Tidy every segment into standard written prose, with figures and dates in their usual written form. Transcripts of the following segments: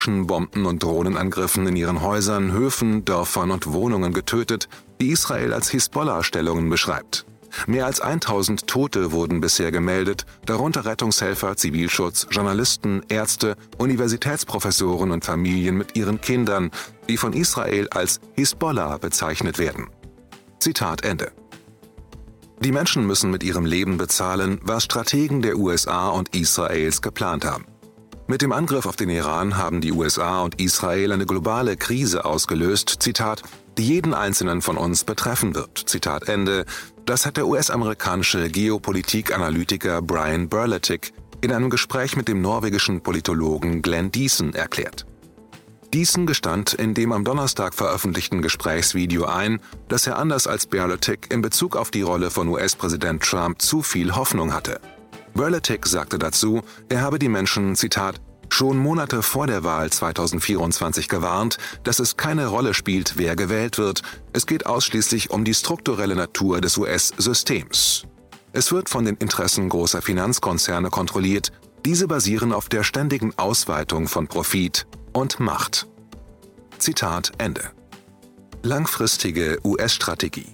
Bomben und Drohnenangriffen in ihren Häusern, Höfen, Dörfern und Wohnungen getötet, die Israel als Hisbollah-Stellungen beschreibt. Mehr als 1000 Tote wurden bisher gemeldet, darunter Rettungshelfer, Zivilschutz, Journalisten, Ärzte, Universitätsprofessoren und Familien mit ihren Kindern, die von Israel als Hisbollah bezeichnet werden. Zitat Ende. Die Menschen müssen mit ihrem Leben bezahlen, was Strategen der USA und Israels geplant haben. Mit dem Angriff auf den Iran haben die USA und Israel eine globale Krise ausgelöst, Zitat, die jeden Einzelnen von uns betreffen wird, Zitat Ende. Das hat der US-amerikanische Geopolitik-Analytiker Brian Berletic in einem Gespräch mit dem norwegischen Politologen Glenn Diesen erklärt. Diesen gestand in dem am Donnerstag veröffentlichten Gesprächsvideo ein, dass er anders als Berletic in Bezug auf die Rolle von US-Präsident Trump zu viel Hoffnung hatte. Berletic sagte dazu, er habe die Menschen, Zitat, schon Monate vor der Wahl 2024 gewarnt, dass es keine Rolle spielt, wer gewählt wird. Es geht ausschließlich um die strukturelle Natur des US-Systems. Es wird von den Interessen großer Finanzkonzerne kontrolliert. Diese basieren auf der ständigen Ausweitung von Profit und Macht. Zitat Ende. Langfristige US-Strategie.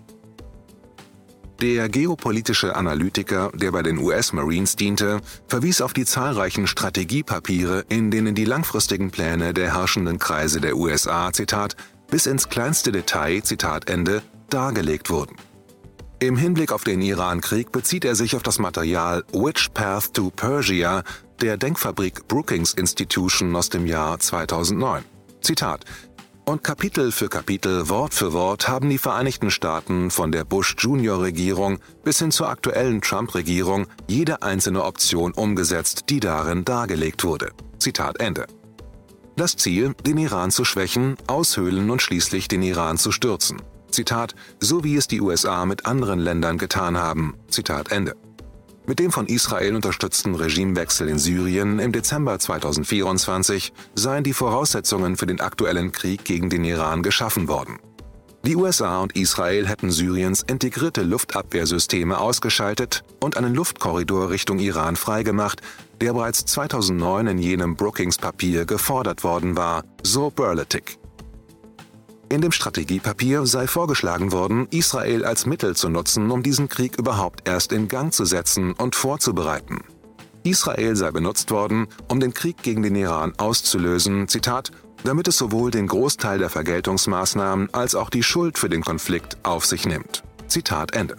Der geopolitische Analytiker, der bei den US Marines diente, verwies auf die zahlreichen Strategiepapiere, in denen die langfristigen Pläne der herrschenden Kreise der USA, Zitat, bis ins kleinste Detail, Zitat Ende, dargelegt wurden. Im Hinblick auf den Iran-Krieg bezieht er sich auf das Material Which Path to Persia der Denkfabrik Brookings Institution aus dem Jahr 2009. Zitat: Und Kapitel für Kapitel, Wort für Wort haben die Vereinigten Staaten von der Bush-Junior-Regierung bis hin zur aktuellen Trump-Regierung jede einzelne Option umgesetzt, die darin dargelegt wurde. Zitat Ende. Das Ziel, den Iran zu schwächen, aushöhlen und schließlich den Iran zu stürzen. Zitat, so wie es die USA mit anderen Ländern getan haben. Zitat Ende. Mit dem von Israel unterstützten Regimewechsel in Syrien im Dezember 2024 seien die Voraussetzungen für den aktuellen Krieg gegen den Iran geschaffen worden. Die USA und Israel hätten Syriens integrierte Luftabwehrsysteme ausgeschaltet und einen Luftkorridor Richtung Iran freigemacht, der bereits 2009 in jenem Brookings-Papier gefordert worden war, so Berletic. In dem Strategiepapier sei vorgeschlagen worden, Israel als Mittel zu nutzen, um diesen Krieg überhaupt erst in Gang zu setzen und vorzubereiten. Israel sei benutzt worden, um den Krieg gegen den Iran auszulösen, Zitat, damit es sowohl den Großteil der Vergeltungsmaßnahmen als auch die Schuld für den Konflikt auf sich nimmt. Zitat Ende.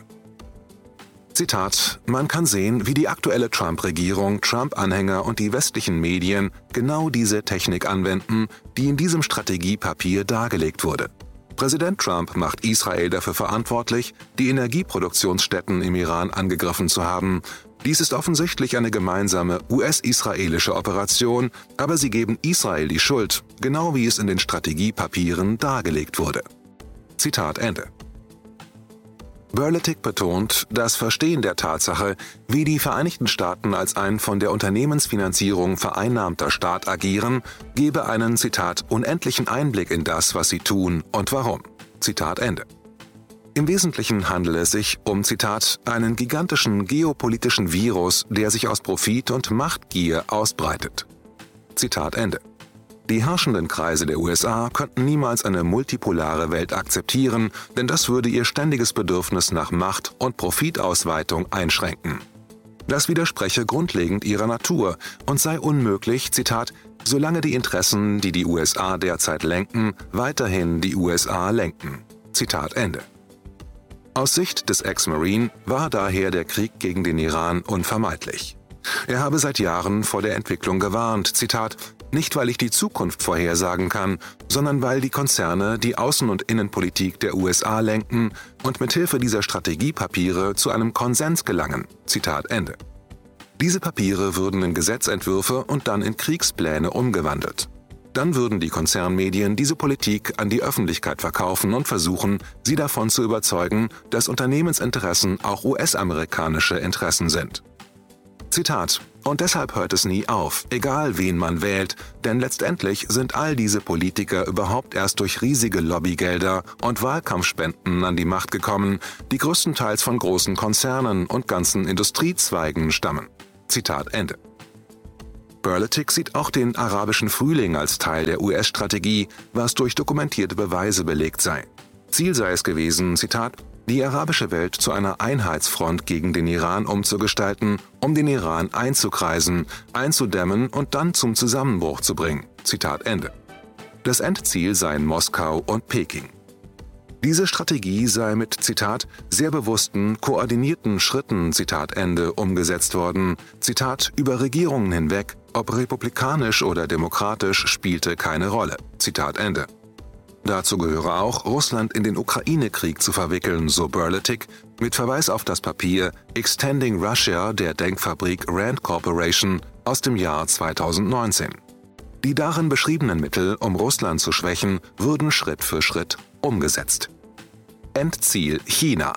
Zitat, man kann sehen, wie die aktuelle Trump-Regierung, Trump-Anhänger und die westlichen Medien genau diese Technik anwenden, die in diesem Strategiepapier dargelegt wurde. Präsident Trump macht Israel dafür verantwortlich, die Energieproduktionsstätten im Iran angegriffen zu haben. Dies ist offensichtlich eine gemeinsame US-israelische Operation, aber sie geben Israel die Schuld, genau wie es in den Strategiepapieren dargelegt wurde. Zitat Ende. Berletic betont, das Verstehen der Tatsache, wie die Vereinigten Staaten als ein von der Unternehmensfinanzierung vereinnahmter Staat agieren, gebe einen, Zitat, unendlichen Einblick in das, was sie tun und warum. Zitat Ende. Im Wesentlichen handele es sich um, Zitat, einen gigantischen geopolitischen Virus, der sich aus Profit und Machtgier ausbreitet. Zitat Ende. Die herrschenden Kreise der USA könnten niemals eine multipolare Welt akzeptieren, denn das würde ihr ständiges Bedürfnis nach Macht und Profitausweitung einschränken. Das widerspreche grundlegend ihrer Natur und sei unmöglich, Zitat, solange die Interessen, die die USA derzeit lenken, weiterhin die USA lenken. Zitat Ende. Aus Sicht des Ex-Marine war daher der Krieg gegen den Iran unvermeidlich. Er habe seit Jahren vor der Entwicklung gewarnt, Zitat, nicht weil ich die Zukunft vorhersagen kann, sondern weil die Konzerne die Außen- und Innenpolitik der USA lenken und mithilfe dieser Strategiepapiere zu einem Konsens gelangen. Zitat Ende. Diese Papiere würden in Gesetzentwürfe und dann in Kriegspläne umgewandelt. Dann würden die Konzernmedien diese Politik an die Öffentlichkeit verkaufen und versuchen, sie davon zu überzeugen, dass Unternehmensinteressen auch US-amerikanische Interessen sind. Zitat, und deshalb hört es nie auf, egal wen man wählt, denn letztendlich sind all diese Politiker überhaupt erst durch riesige Lobbygelder und Wahlkampfspenden an die Macht gekommen, die größtenteils von großen Konzernen und ganzen Industriezweigen stammen. Zitat Ende. Berletic sieht auch den arabischen Frühling als Teil der US-Strategie, was durch dokumentierte Beweise belegt sei. Ziel sei es gewesen, Zitat, die arabische Welt zu einer Einheitsfront gegen den Iran umzugestalten, um den Iran einzukreisen, einzudämmen und dann zum Zusammenbruch zu bringen. Zitat Ende. Das Endziel seien Moskau und Peking. Diese Strategie sei mit, Zitat, sehr bewussten, koordinierten Schritten, Zitat Ende, umgesetzt worden. Zitat, über Regierungen hinweg, ob republikanisch oder demokratisch, spielte keine Rolle. Zitat Ende. Dazu gehöre auch, Russland in den Ukraine-Krieg zu verwickeln, so Berletic, mit Verweis auf das Papier Extending Russia der Denkfabrik Rand Corporation aus dem Jahr 2019. Die darin beschriebenen Mittel, um Russland zu schwächen, würden Schritt für Schritt umgesetzt. Endziel China.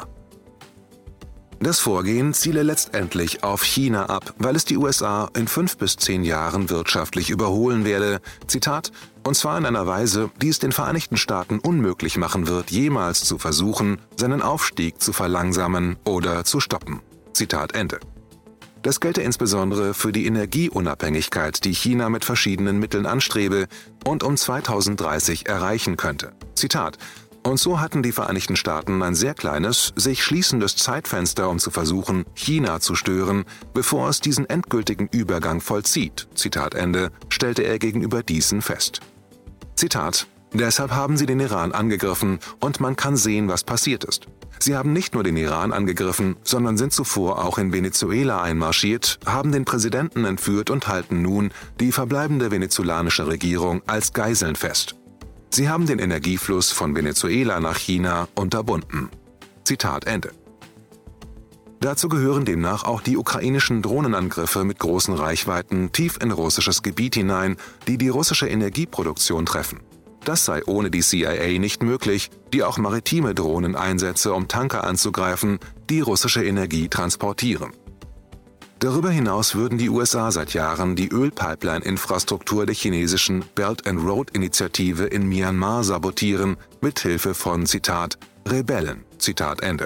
Das Vorgehen ziele letztendlich auf China ab, weil es die USA in 5 bis 10 Jahren wirtschaftlich überholen werde, Zitat, und zwar in einer Weise, die es den Vereinigten Staaten unmöglich machen wird, jemals zu versuchen, seinen Aufstieg zu verlangsamen oder zu stoppen. Zitat Ende. Das gelte insbesondere für die Energieunabhängigkeit, die China mit verschiedenen Mitteln anstrebe und um 2030 erreichen könnte. Zitat: Und so hatten die Vereinigten Staaten ein sehr kleines, sich schließendes Zeitfenster, um zu versuchen, China zu stören, bevor es diesen endgültigen Übergang vollzieht. Zitat Ende, stellte er gegenüber diesen fest. Zitat: Deshalb haben sie den Iran angegriffen und man kann sehen, was passiert ist. Sie haben nicht nur den Iran angegriffen, sondern sind zuvor auch in Venezuela einmarschiert, haben den Präsidenten entführt und halten nun die verbleibende venezolanische Regierung als Geiseln fest. Sie haben den Energiefluss von Venezuela nach China unterbunden. Zitat Ende. Dazu gehören demnach auch die ukrainischen Drohnenangriffe mit großen Reichweiten tief in russisches Gebiet hinein, die die russische Energieproduktion treffen. Das sei ohne die CIA nicht möglich, die auch maritime Drohnen einsetze, um Tanker anzugreifen, die russische Energie transportieren. Darüber hinaus würden die USA seit Jahren die Ölpipeline-Infrastruktur der chinesischen Belt and Road-Initiative in Myanmar sabotieren, mithilfe von, Zitat, Rebellen. Zitat Ende.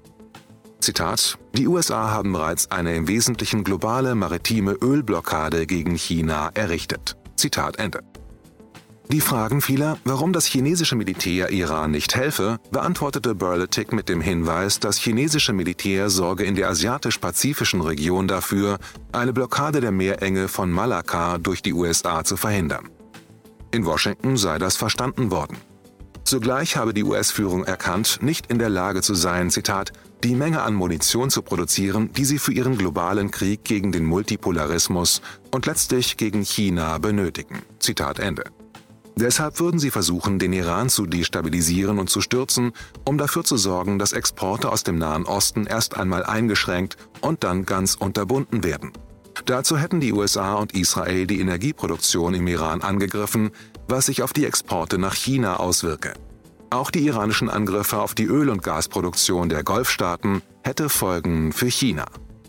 Zitat: Die USA haben bereits eine im Wesentlichen globale maritime Ölblockade gegen China errichtet. Zitat Ende. Die Fragen vieler, warum das chinesische Militär Iran nicht helfe, beantwortete Berletic mit dem Hinweis, das chinesische Militär sorge in der asiatisch-pazifischen Region dafür, eine Blockade der Meerenge von Malakka durch die USA zu verhindern. In Washington sei das verstanden worden. Zugleich habe die US-Führung erkannt, nicht in der Lage zu sein, Zitat, die Menge an Munition zu produzieren, die sie für ihren globalen Krieg gegen den Multipolarismus und letztlich gegen China benötigen. Zitat Ende. Deshalb würden sie versuchen, den Iran zu destabilisieren und zu stürzen, um dafür zu sorgen, dass Exporte aus dem Nahen Osten erst einmal eingeschränkt und dann ganz unterbunden werden. Dazu hätten die USA und Israel die Energieproduktion im Iran angegriffen, was sich auf die Exporte nach China auswirke. Auch die iranischen Angriffe auf die Öl- und Gasproduktion der Golfstaaten hätte Folgen für China.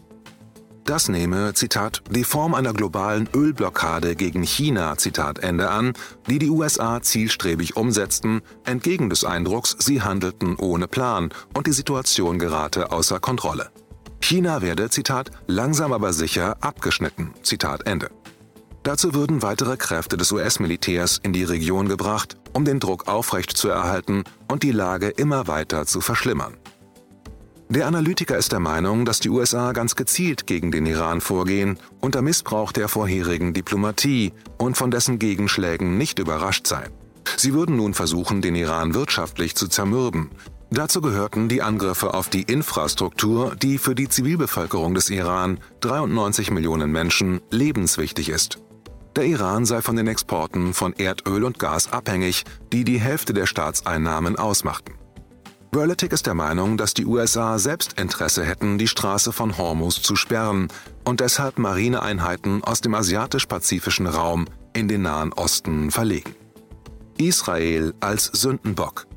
Das nehme, Zitat, die Form einer globalen Ölblockade gegen China, Zitat Ende an, die die USA zielstrebig umsetzten, entgegen des Eindrucks, sie handelten ohne Plan und die Situation gerate außer Kontrolle. China werde, Zitat, langsam aber sicher abgeschnitten, Zitat Ende. Dazu würden weitere Kräfte des US-Militärs in die Region gebracht, um den Druck aufrechtzuerhalten und die Lage immer weiter zu verschlimmern. Der Analytiker ist der Meinung, dass die USA ganz gezielt gegen den Iran vorgehen, unter Missbrauch der vorherigen Diplomatie und von dessen Gegenschlägen nicht überrascht seien. Sie würden nun versuchen, den Iran wirtschaftlich zu zermürben. Dazu gehörten die Angriffe auf die Infrastruktur, die für die Zivilbevölkerung des Iran, 93 Millionen Menschen, lebenswichtig ist. Der Iran sei von den Exporten von Erdöl und Gas abhängig, die die Hälfte der Staatseinnahmen ausmachten. Berletic ist der Meinung, dass die USA selbst Interesse hätten, die Straße von Hormuz zu sperren und deshalb Marineeinheiten aus dem asiatisch-pazifischen Raum in den Nahen Osten verlegen. Israel als Sündenbock.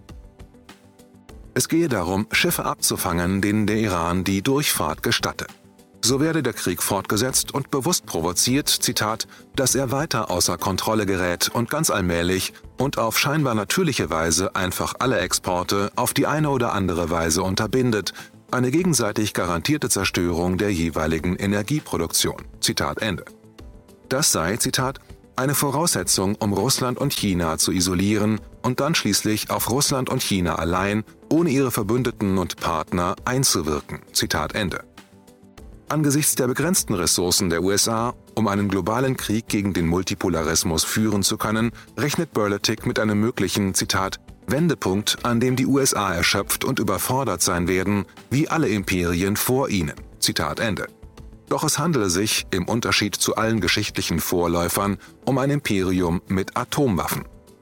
Es gehe darum, Schiffe abzufangen, denen der Iran die Durchfahrt gestatte. So werde der Krieg fortgesetzt und bewusst provoziert, Zitat, dass er weiter außer Kontrolle gerät und ganz allmählich und auf scheinbar natürliche Weise einfach alle Exporte auf die eine oder andere Weise unterbindet, eine gegenseitig garantierte Zerstörung der jeweiligen Energieproduktion. Zitat Ende. Das sei, Zitat, eine Voraussetzung, um Russland und China zu isolieren und dann schließlich auf Russland und China allein, ohne ihre Verbündeten und Partner, einzuwirken. Zitat Ende. Angesichts der begrenzten Ressourcen der USA, um einen globalen Krieg gegen den Multipolarismus führen zu können, rechnet Berletic mit einem möglichen, Zitat, Wendepunkt, an dem die USA erschöpft und überfordert sein werden, wie alle Imperien vor ihnen. Zitat Ende. Doch es handele sich, im Unterschied zu allen geschichtlichen Vorläufern, um ein Imperium mit Atomwaffen.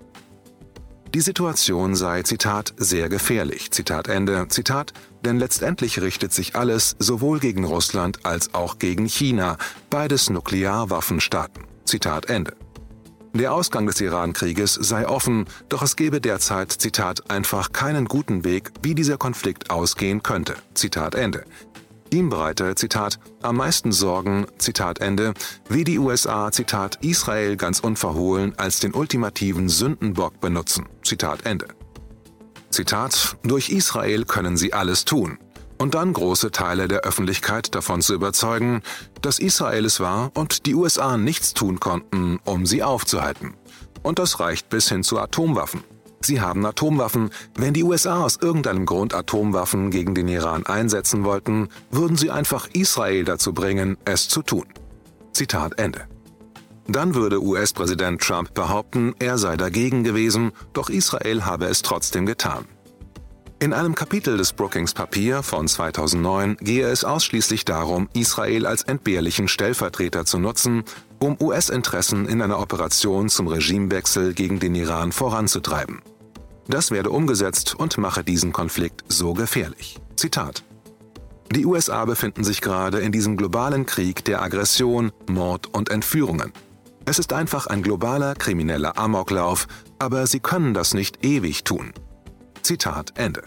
Die Situation sei, Zitat, sehr gefährlich, Zitat Ende, Zitat, denn letztendlich richtet sich alles sowohl gegen Russland als auch gegen China, beides Nuklearwaffenstaaten, Zitat Ende. Der Ausgang des Iran-Krieges sei offen, doch es gebe derzeit, Zitat, einfach keinen guten Weg, wie dieser Konflikt ausgehen könnte, Zitat Ende. Ihm bereite, Zitat, am meisten Sorgen, Zitat Ende, wie die USA, Zitat, Israel ganz unverhohlen als den ultimativen Sündenbock benutzen, Zitat Ende. Zitat, durch Israel können sie alles tun. Und dann große Teile der Öffentlichkeit davon zu überzeugen, dass Israel es war und die USA nichts tun konnten, um sie aufzuhalten. Und das reicht bis hin zu Atomwaffen. Sie haben Atomwaffen. Wenn die USA aus irgendeinem Grund Atomwaffen gegen den Iran einsetzen wollten, würden sie einfach Israel dazu bringen, es zu tun. Zitat Ende. Dann würde US-Präsident Trump behaupten, er sei dagegen gewesen, doch Israel habe es trotzdem getan. In einem Kapitel des Brookings-Papier von 2009 gehe es ausschließlich darum, Israel als entbehrlichen Stellvertreter zu nutzen, um US-Interessen in einer Operation zum Regimewechsel gegen den Iran voranzutreiben. Das werde umgesetzt und mache diesen Konflikt so gefährlich. Zitat: Die USA befinden sich gerade in diesem globalen Krieg der Aggression, Mord und Entführungen. Es ist einfach ein globaler krimineller Amoklauf, aber sie können das nicht ewig tun. Zitat Ende.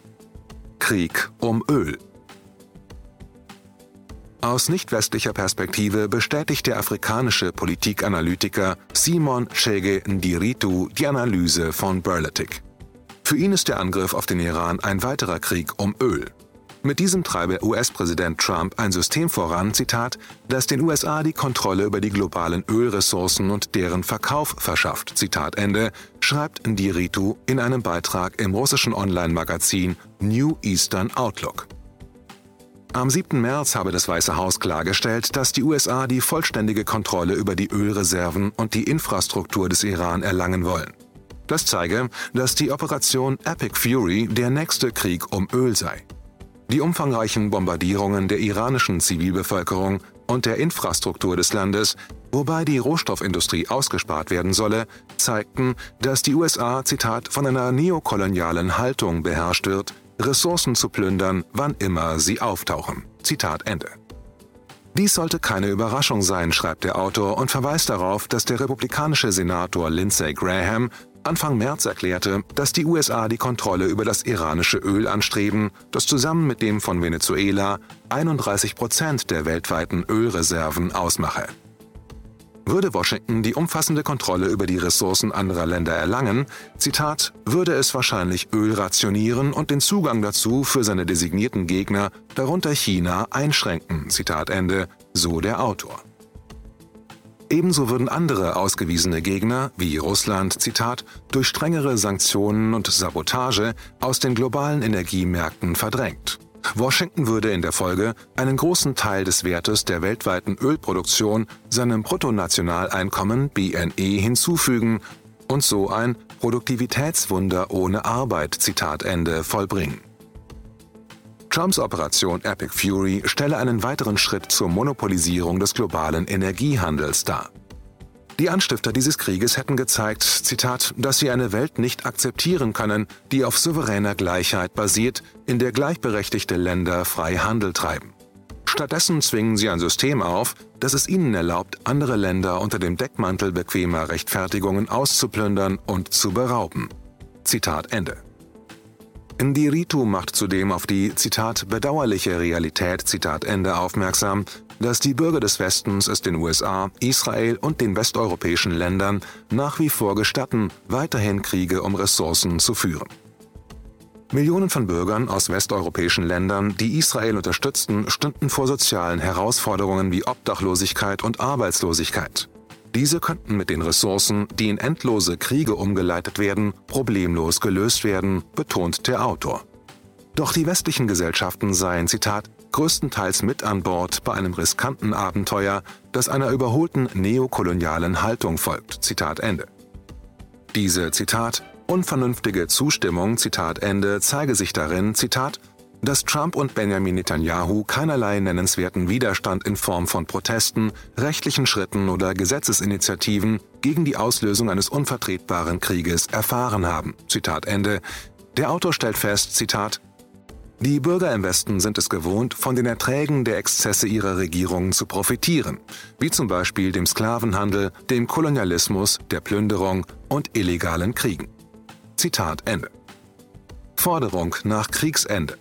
Krieg um Öl. Aus nicht-westlicher Perspektive bestätigt der afrikanische Politikanalytiker Simon Chege Ndiritu die Analyse von Berletic. Für ihn ist der Angriff auf den Iran ein weiterer Krieg um Öl. Mit diesem treibe US-Präsident Trump ein System voran, Zitat, das den USA die Kontrolle über die globalen Ölressourcen und deren Verkauf verschafft, Zitat Ende, schreibt Ndiritu in einem Beitrag im russischen Online-Magazin New Eastern Outlook. Am 7. März habe das Weiße Haus klargestellt, dass die USA die vollständige Kontrolle über die Ölreserven und die Infrastruktur des Iran erlangen wollen. Das zeige, dass die Operation Epic Fury der nächste Krieg um Öl sei. Die umfangreichen Bombardierungen der iranischen Zivilbevölkerung und der Infrastruktur des Landes, wobei die Rohstoffindustrie ausgespart werden solle, zeigten, dass die USA, Zitat, von einer neokolonialen Haltung beherrscht wird, Ressourcen zu plündern, wann immer sie auftauchen. Zitat Ende. Dies sollte keine Überraschung sein, schreibt der Autor und verweist darauf, dass der republikanische Senator Lindsey Graham Anfang März erklärte, dass die USA die Kontrolle über das iranische Öl anstreben, das zusammen mit dem von Venezuela 31% der weltweiten Ölreserven ausmache. Würde Washington die umfassende Kontrolle über die Ressourcen anderer Länder erlangen, Zitat, würde es wahrscheinlich Öl rationieren und den Zugang dazu für seine designierten Gegner, darunter China, einschränken, Zitat Ende, so der Autor. Ebenso würden andere ausgewiesene Gegner, wie Russland, Zitat, durch strengere Sanktionen und Sabotage aus den globalen Energiemärkten verdrängt. Washington würde in der Folge einen großen Teil des Wertes der weltweiten Ölproduktion seinem Bruttonationaleinkommen BNE hinzufügen und so ein Produktivitätswunder ohne Arbeit, Zitat Ende, vollbringen. Trumps Operation Epic Fury stelle einen weiteren Schritt zur Monopolisierung des globalen Energiehandels dar. Die Anstifter dieses Krieges hätten gezeigt, Zitat, dass sie eine Welt nicht akzeptieren können, die auf souveräner Gleichheit basiert, in der gleichberechtigte Länder frei Handel treiben. Stattdessen zwingen sie ein System auf, das es ihnen erlaubt, andere Länder unter dem Deckmantel bequemer Rechtfertigungen auszuplündern und zu berauben. Zitat Ende. Ndiritu macht zudem auf die, Zitat, bedauerliche Realität, Zitat Ende, aufmerksam, dass die Bürger des Westens es den USA, Israel und den westeuropäischen Ländern nach wie vor gestatten, weiterhin Kriege um Ressourcen zu führen. Millionen von Bürgern aus westeuropäischen Ländern, die Israel unterstützten, stünden vor sozialen Herausforderungen wie Obdachlosigkeit und Arbeitslosigkeit. Diese könnten mit den Ressourcen, die in endlose Kriege umgeleitet werden, problemlos gelöst werden, betont der Autor. Doch die westlichen Gesellschaften seien, Zitat, größtenteils mit an Bord bei einem riskanten Abenteuer, das einer überholten neokolonialen Haltung folgt, Zitat Ende. Diese, Zitat, unvernünftige Zustimmung, Zitat Ende, zeige sich darin, Zitat, dass Trump und Benjamin Netanyahu keinerlei nennenswerten Widerstand in Form von Protesten, rechtlichen Schritten oder Gesetzesinitiativen gegen die Auslösung eines unvertretbaren Krieges erfahren haben, Zitat Ende. Der Autor stellt fest, Zitat, die Bürger im Westen sind es gewohnt, von den Erträgen der Exzesse ihrer Regierungen zu profitieren, wie zum Beispiel dem Sklavenhandel, dem Kolonialismus, der Plünderung und illegalen Kriegen. Zitat Ende. Forderung nach Kriegsende.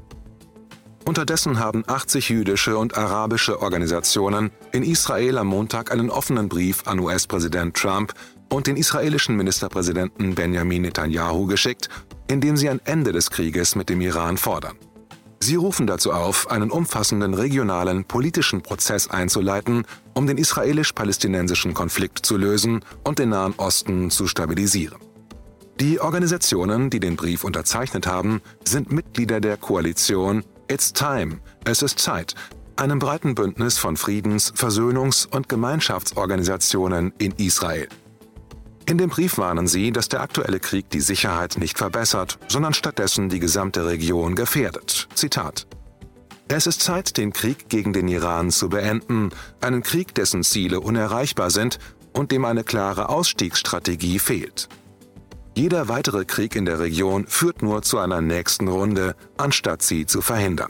Unterdessen haben 80 jüdische und arabische Organisationen in Israel am Montag einen offenen Brief an US-Präsident Trump und den israelischen Ministerpräsidenten Benjamin Netanyahu geschickt, in dem sie ein Ende des Krieges mit dem Iran fordern. Sie rufen dazu auf, einen umfassenden regionalen politischen Prozess einzuleiten, um den israelisch-palästinensischen Konflikt zu lösen und den Nahen Osten zu stabilisieren. Die Organisationen, die den Brief unterzeichnet haben, sind Mitglieder der Koalition It's Time, es ist Zeit, einem breiten Bündnis von Friedens-, Versöhnungs- und Gemeinschaftsorganisationen in Israel. In dem Brief warnen sie, dass der aktuelle Krieg die Sicherheit nicht verbessert, sondern stattdessen die gesamte Region gefährdet. Zitat: Es ist Zeit, den Krieg gegen den Iran zu beenden, einen Krieg, dessen Ziele unerreichbar sind und dem eine klare Ausstiegsstrategie fehlt. Jeder weitere Krieg in der Region führt nur zu einer nächsten Runde, anstatt sie zu verhindern.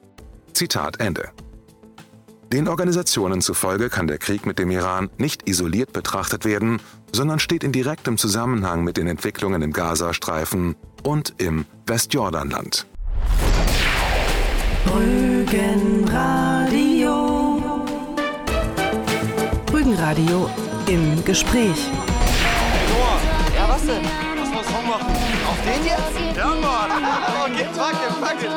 Zitat Ende. Den Organisationen zufolge kann der Krieg mit dem Iran nicht isoliert betrachtet werden, sondern steht in direktem Zusammenhang mit den Entwicklungen im Gazastreifen und im Westjordanland. Rügenradio. Rügenradio im Gespräch. Ja, was denn? Lass mal Song machen. Auf den jetzt? Ja, Mann. Okay, pack it.